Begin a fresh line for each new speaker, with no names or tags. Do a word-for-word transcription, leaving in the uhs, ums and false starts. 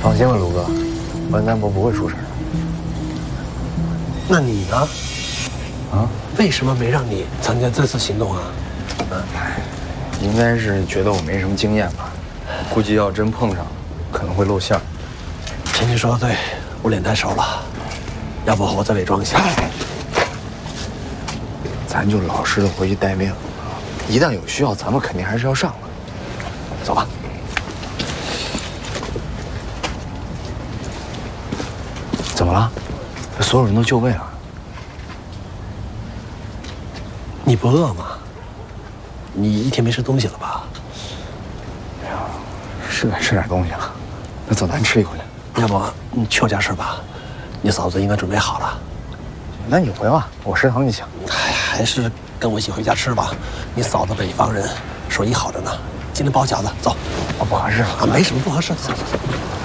放心吧，卢哥，文三伯不会出事的。
那你呢？
啊？
为什么没让你参加这次行动啊？
嗯，应该是觉得我没什么经验吧，估计要真碰上，可能会露馅。
陈青说的对，我脸太熟了，要不我再伪装一下。
咱就老实的回去待命，一旦有需要，咱们肯定还是要上的。走吧。怎么了？所有人都就位了。
你不饿吗？你一天没吃东西了吧？
哎呀，是该吃点东西了。那走，咱吃一口去。
要不你去我家吃吧，你嫂子应该准备好了。
那你回吧，我食堂就行。
哎，还是跟我一起回家吃吧。你嫂子北方人，手艺好着呢。今天包饺子，走。
我不合适
啊，没什么不合适，走走走。